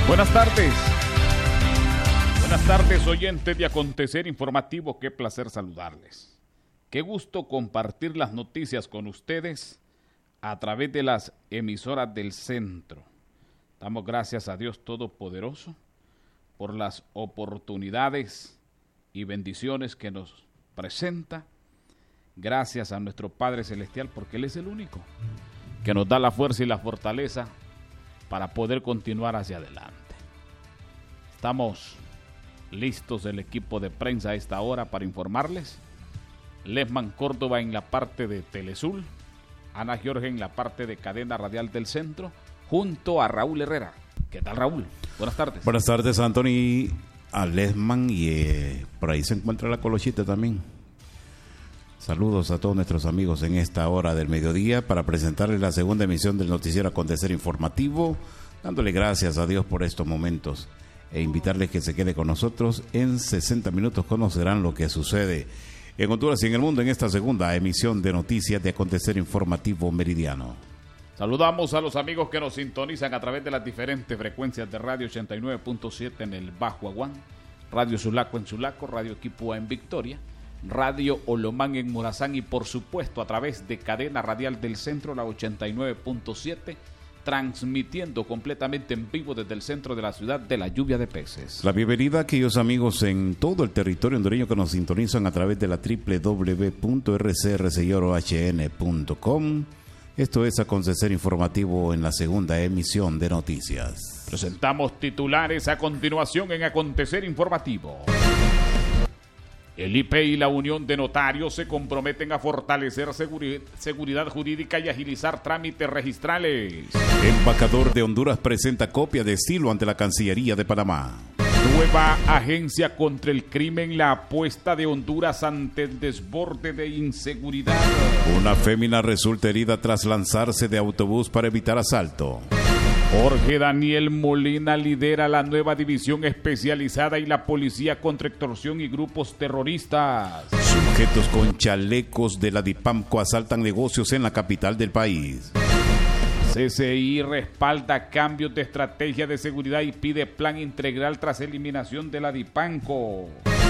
Buenas tardes. Buenas tardes, oyentes de Acontecer Informativo. Qué placer saludarles. Qué gusto compartir las noticias con ustedes a través de las emisoras del centro. Damos gracias a Dios Todopoderoso por las oportunidades y bendiciones que nos presenta. Gracias a nuestro Padre Celestial porque Él es el único que nos da la fuerza y la fortaleza para poder continuar hacia adelante. Estamos listos el equipo de prensa a esta hora para informarles. Lesman Córdoba en la parte de Telesul, Ana Jorge en la parte de Cadena Radial del Centro, junto a Raúl Herrera. ¿Qué tal, Raúl? Buenas tardes. Buenas tardes, Anthony, a Lesman y por ahí se encuentra la Colochita también. Saludos a todos nuestros amigos en esta hora del mediodía para presentarles la segunda emisión del noticiero Acontecer Informativo, dándole gracias a Dios por estos momentos e invitarles que se quede con nosotros. En 60 minutos conocerán lo que sucede en Honduras y en el mundo en esta segunda emisión de noticias de Acontecer Informativo Meridiano. Saludamos a los amigos que nos sintonizan a través de las diferentes frecuencias de radio 89.7 en el Bajo Aguán, Radio Sulaco en Sulaco, Radio Equipua en Victoria, Radio Olomán en Morazán y por supuesto a través de Cadena Radial del Centro, la 89.7, transmitiendo completamente en vivo desde el centro de la ciudad de la Lluvia de Peces. La bienvenida a aquellos amigos en todo el territorio hondureño que nos sintonizan a través de la www.rcrcorohn.com. Esto es Acontecer Informativo en la segunda emisión de noticias. Presentamos titulares a continuación en Acontecer Informativo. El IP y la Unión de Notarios se comprometen a fortalecer seguridad jurídica y agilizar trámites registrales. Embajador de Honduras presenta copia de estilo ante la Cancillería de Panamá. Nueva agencia contra el crimen, la apuesta de Honduras ante el desborde de inseguridad. Una fémina resulta herida tras lanzarse de autobús para evitar asalto. Jorge Daniel Molina lidera la nueva división especializada y la policía contra extorsión y grupos terroristas. Sujetos con chalecos de la DIPAMCO asaltan negocios en la capital del país. CCI respalda cambios de estrategia de seguridad y pide plan integral tras eliminación de la DIPAMCO.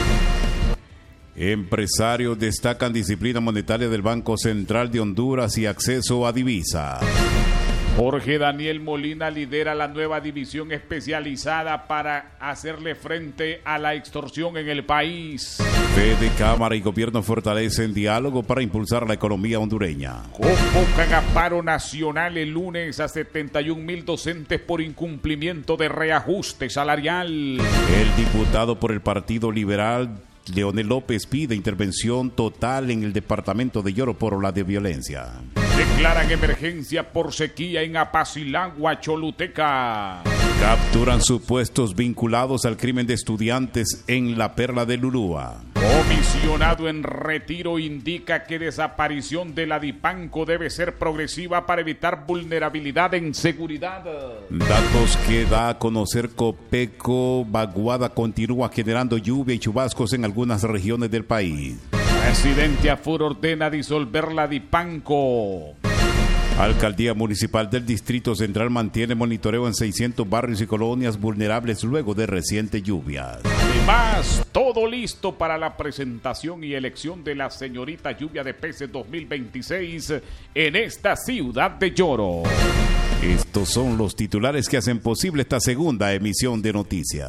Empresarios destacan disciplina monetaria del Banco Central de Honduras y acceso a divisa. Jorge Daniel Molina lidera la nueva división especializada para hacerle frente a la extorsión en el país. Fede, Cámara y Gobierno fortalecen diálogo para impulsar la economía hondureña. Convocan a paro nacional el lunes a 71,000 docentes por incumplimiento de reajuste salarial. El diputado por el Partido Liberal, Leonel López, pide intervención total en el departamento de Yoro por ola de violencia. Declaran emergencia por sequía en Apacilagua, Choluteca. Capturan supuestos vinculados al crimen de estudiantes en la Perla de Lulúa. Comisionado en retiro indica que desaparición de la DIPAMCO debe ser progresiva para evitar vulnerabilidad en seguridad. Datos que da a conocer Copeco, Baguada continúa generando lluvia y chubascos en algunas regiones del país. Presidente Afur ordena disolver la DIPAMCO. Alcaldía Municipal del Distrito Central mantiene monitoreo en 600 barrios y colonias vulnerables luego de recientes lluvias. Además, todo listo para la presentación y elección de la señorita Lluvia de Peces 2026 en esta ciudad de Yoro. Estos son los titulares que hacen posible esta segunda emisión de noticias.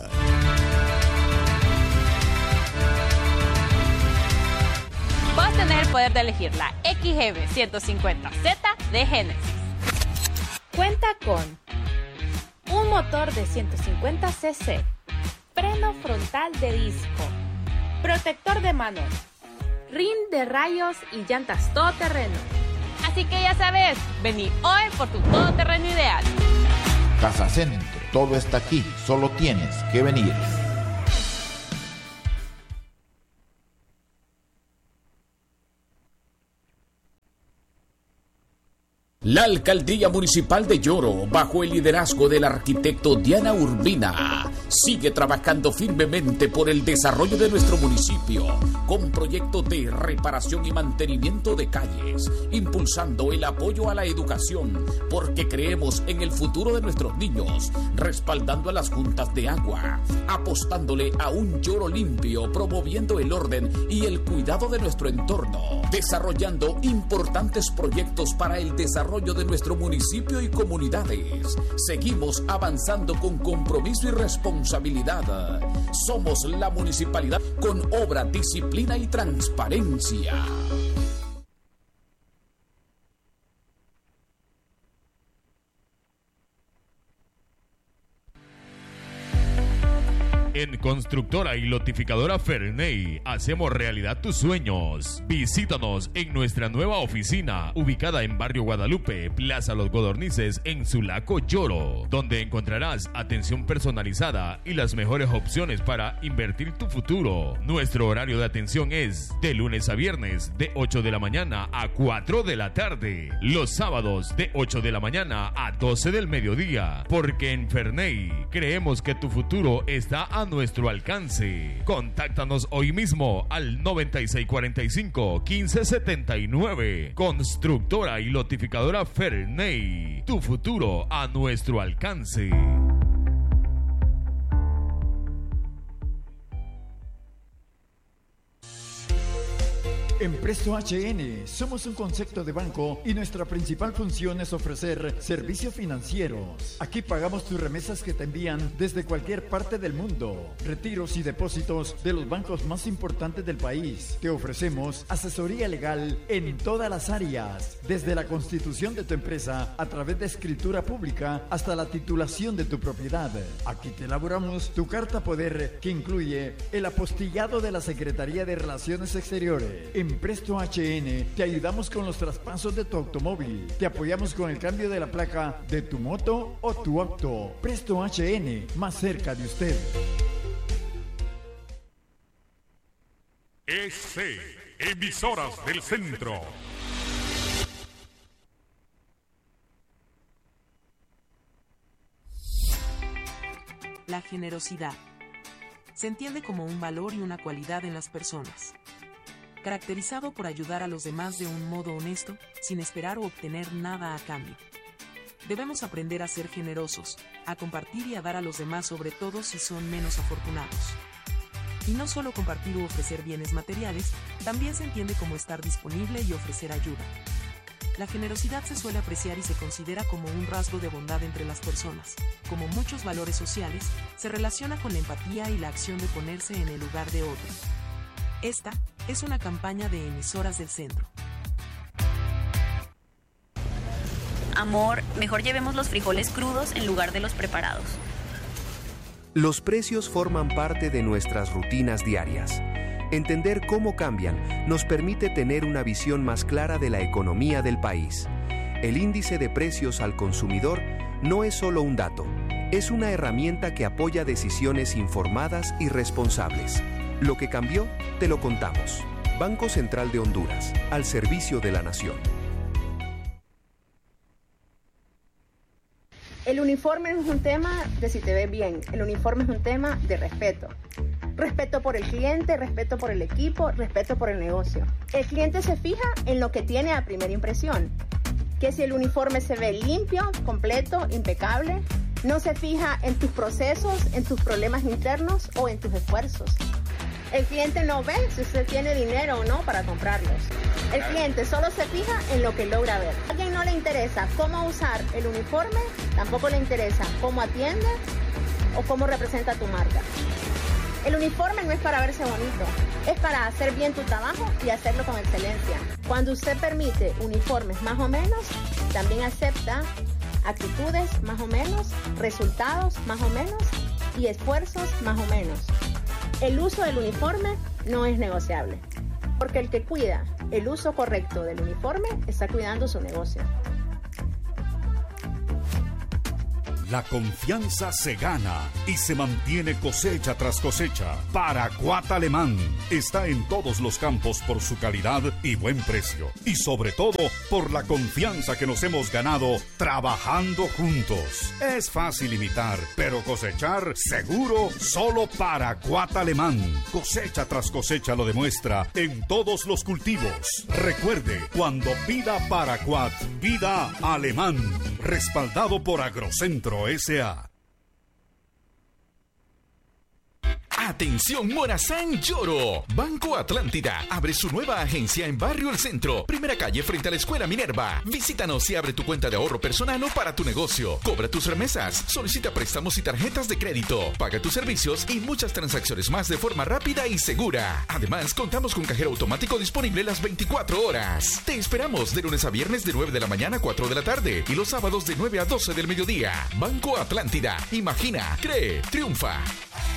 Vos tenés el poder de elegir la XGB 150Z de Genesis. Cuenta con un motor de 150 cc, freno frontal de disco, protector de manos, rin de rayos y llantas todoterreno. Así que ya sabes, vení hoy por tu todoterreno ideal. Casa Centro, todo está aquí, solo tienes que venir. La Alcaldía Municipal de Yoro, bajo el liderazgo del arquitecto Diana Urbina, sigue trabajando firmemente por el desarrollo de nuestro municipio, con proyectos de reparación y mantenimiento de calles, impulsando el apoyo a la educación, porque creemos en el futuro de nuestros niños, respaldando a las juntas de agua, apostándole a un Yoro limpio, promoviendo el orden y el cuidado de nuestro entorno, desarrollando importantes proyectos para el desarrollo de nuestro municipio y comunidades. Seguimos avanzando con compromiso y responsabilidad. Somos la municipalidad con obra, disciplina y transparencia. En Constructora y Lotificadora Ferney hacemos realidad tus sueños. Visítanos en nuestra nueva oficina ubicada en Barrio Guadalupe, Plaza Los Codornices, en Sulaco, Yoro, donde encontrarás atención personalizada y las mejores opciones para invertir tu futuro. Nuestro horario de atención es de lunes a viernes de 8 de la mañana a 4 de la tarde. Los sábados de 8 de la mañana a 12 del mediodía. Porque en Ferney creemos que tu futuro está a nuestro alcance. Contáctanos hoy mismo al 9645-1579. Constructora y Lotificadora Ferney. Tu futuro a nuestro alcance. En Presto HN somos un concepto de banco y nuestra principal función es ofrecer servicios financieros. Aquí pagamos tus remesas que te envían desde cualquier parte del mundo, retiros y depósitos de los bancos más importantes del país. Te ofrecemos asesoría legal en todas las áreas, desde la constitución de tu empresa a través de escritura pública hasta la titulación de tu propiedad. Aquí te elaboramos tu carta poder que incluye el apostillado de la Secretaría de Relaciones Exteriores. En Presto HN te ayudamos con los traspasos de tu automóvil. Te apoyamos con el cambio de la placa de tu moto o tu auto. Presto HN, más cerca de usted. Emisoras del Centro. La generosidad se entiende como un valor y una cualidad en las personas, caracterizado por ayudar a los demás de un modo honesto, sin esperar o obtener nada a cambio. Debemos aprender a ser generosos, a compartir y a dar a los demás, sobre todo si son menos afortunados. Y no solo compartir u ofrecer bienes materiales, también se entiende como estar disponible y ofrecer ayuda. La generosidad se suele apreciar y se considera como un rasgo de bondad entre las personas. Como muchos valores sociales, se relaciona con la empatía y la acción de ponerse en el lugar de otro. Esta es una campaña de Emisoras del Centro. Amor, mejor llevemos los frijoles crudos en lugar de los preparados. Los precios forman parte de nuestras rutinas diarias. Entender cómo cambian nos permite tener una visión más clara de la economía del país. El índice de precios al consumidor no es solo un dato, es una herramienta que apoya decisiones informadas y responsables. Lo que cambió, te lo contamos. Banco Central de Honduras, al servicio de la nación. El uniforme no es un tema de si te ves bien, el uniforme es un tema de respeto. Respeto por el cliente, respeto por el equipo, respeto por el negocio. El cliente se fija en lo que tiene a primera impresión, que si el uniforme se ve limpio, completo, impecable, no se fija en tus procesos, en tus problemas internos o en tus esfuerzos. El cliente no ve si usted tiene dinero o no para comprarlos. El cliente solo se fija en lo que logra ver. A alguien no le interesa cómo usar el uniforme, tampoco le interesa cómo atiende o cómo representa tu marca. El uniforme no es para verse bonito, es para hacer bien tu trabajo y hacerlo con excelencia. Cuando usted permite uniformes más o menos, también acepta actitudes más o menos, resultados más o menos y esfuerzos más o menos. El uso del uniforme no es negociable, porque el que cuida el uso correcto del uniforme está cuidando su negocio. La confianza se gana y se mantiene cosecha tras cosecha. Paraquat Alemán está en todos los campos por su calidad y buen precio. Y sobre todo por la confianza que nos hemos ganado trabajando juntos. Es fácil imitar, pero cosechar seguro solo Paraquat Alemán. Cosecha tras cosecha lo demuestra en todos los cultivos. Recuerde, cuando pida Paraquat, pida Alemán. Respaldado por Agrocentro S.A. Atención Morazán Lloro. Banco Atlántida abre su nueva agencia en Barrio El Centro, primera calle frente a la Escuela Minerva. Visítanos y abre tu cuenta de ahorro personal o para tu negocio. Cobra tus remesas, solicita préstamos y tarjetas de crédito, paga tus servicios y muchas transacciones más de forma rápida y segura. Además, contamos con cajero automático disponible las 24 horas. Te esperamos de lunes a viernes de 9 de la mañana a 4 de la tarde y los sábados de 9 a 12 del mediodía. Banco Atlántida. Imagina, cree, triunfa.